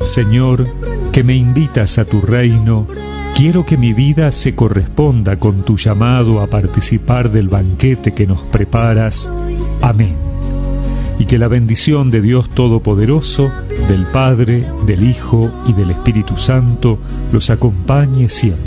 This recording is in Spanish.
Señor, que me invitas a tu reino, quiero que mi vida se corresponda con tu llamado a participar del banquete que nos preparas. Amén. Y que la bendición de Dios Todopoderoso, del Padre, del Hijo y del Espíritu Santo los acompañe siempre.